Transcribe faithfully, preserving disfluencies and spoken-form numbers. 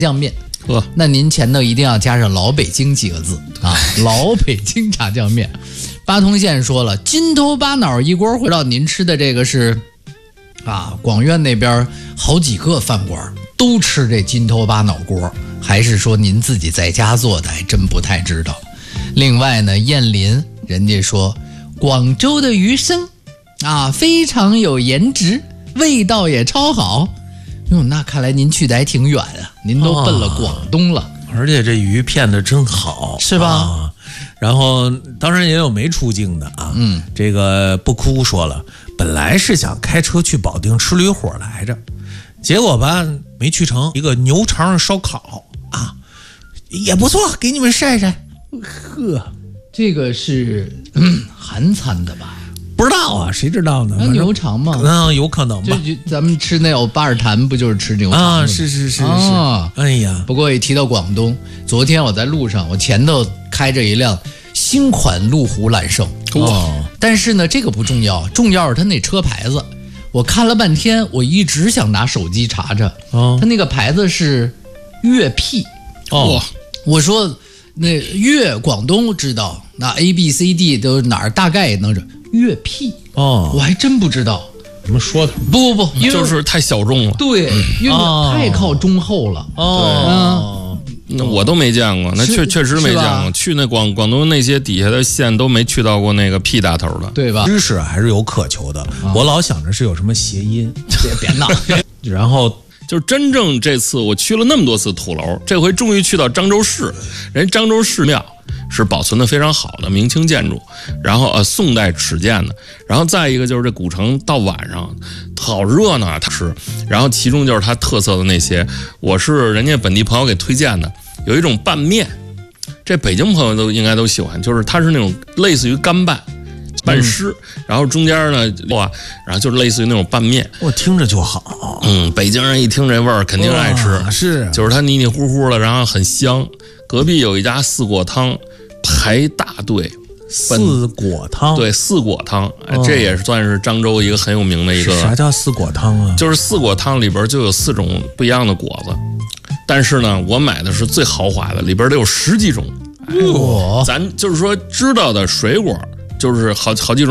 酱面。呵，那您前头一定要加上老北京几个字啊，老北京炸酱面。八通县说了，金头巴脑一锅，回到您吃的这个是啊，广院那边好几个饭馆都吃这金头巴脑锅，还是说您自己在家做的？还真不太知道。另外呢，燕林人家说广州的鱼生啊非常有颜值，味道也超好。哟，那看来您去的还挺远啊，您都奔了广东了。 哦，而且这鱼片的真好， 是吧？ 啊，然后当然也有没出境的啊。嗯，这个不哭说了，本来是想开车去保定吃驴火来着，结果吧没去成。一个牛肠烧烤啊，也不错，给你们晒晒。呵， 这个是、嗯、韩餐的吧？ 不知道啊，谁知道呢？ 那牛肠吗？ 嗯，有可能吧。 就咱们吃那有巴尔坛，不就是吃牛肠吗？ 啊，是是是是。 啊， 哎呀， 不过一提到广东，昨天我在路上，我前头开着一辆新款路虎揽胜，哇、哦！但是呢，这个不重要，重要是它那车牌子。我看了半天，我一直想拿手机查查，哦，它那个牌子是粤 P。哦，我说那粤广东知道，那 A B C D 都哪儿大概也能整。粤 P 哦，我还真不知道怎么说的。 不不不，因为就是太小众了。 对，因为太靠中后了。 哦，对，那我都没见过，那确确实没见过。去那广广东那些底下的县都没去到过那个 P 打头的， 对吧？ 知识还是有渴求的。啊、我老想着是有什么谐音， 别别闹。 然后就是真正这次我去了那么多次土楼，这回终于去到漳州市，人漳州市庙。是保存的非常好的明清建筑，然后呃宋代始建的，然后再一个就是这古城到晚上好热闹啊，它是，然后其中就是它特色的那些，我是人家本地朋友给推荐的，有一种拌面，这北京朋友都应该都喜欢，就是它是那种类似于干拌拌湿、嗯，然后中间呢哇，然后就是类似于那种拌面， 我听着就好， 嗯，北京人一听这味儿肯定爱吃， 是， 就是它黏黏糊糊的，然后很香。隔壁有一家四果汤。排大队， 四果汤对四果汤、哎哦，这也算是漳州一个很有名的一个。 啥叫四果汤啊？ 就是四果汤里边就有四种不一样的果子，但是呢，我买的是最豪华的，里边得有十几种。哇、哎，咱就是说知道的水果就是好好几种。